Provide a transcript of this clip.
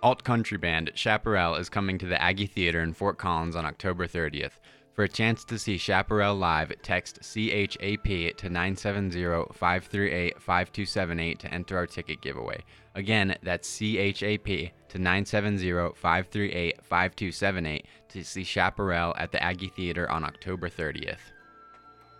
Alt-country band Chaparral is coming to the Aggie Theater in Fort Collins on October 30th. For a chance to see Chaparral live, text CHAP to 970-538-5278 to enter our ticket giveaway. Again, that's CHAP to 970-538-5278 to see Chaparral at the Aggie Theater on October 30th.